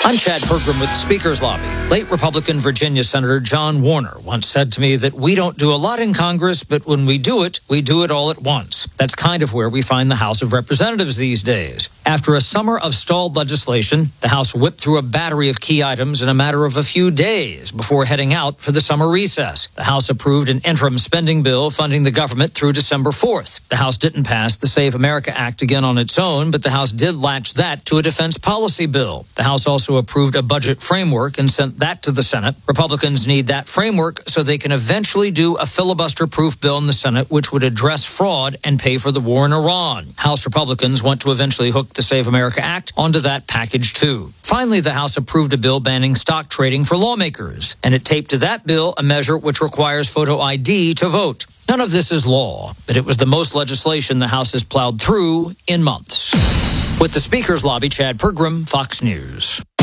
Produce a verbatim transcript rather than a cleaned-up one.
I'm Chad Pergram with the Speaker's Lobby. Late Republican Virginia Senator John Warner once said to me that we don't do a lot in Congress, but when we do it, we do it all at once. That's kind of where we find the House of Representatives these days. After a summer of stalled legislation, the House whipped through a battery of key items in a matter of a few days before heading out for the summer recess. The House approved an interim spending bill funding the government through December fourth. The House didn't pass the Save America Act again on its own, but the House did latch that to a defense policy bill. The House also approved a budget framework and sent that to the Senate. Republicans need that framework so they can eventually do a filibuster-proof bill in the Senate which would address fraud and pay for the war in Iran. House Republicans want to eventually hook the Save America Act onto that package too. Finally, the House approved a bill banning stock trading for lawmakers, and it taped to that bill a measure which requires photo I D to vote. None of this is law, but it was the most legislation the House has plowed through in months. With the Speaker's Lobby, Chad Pergram, Fox News.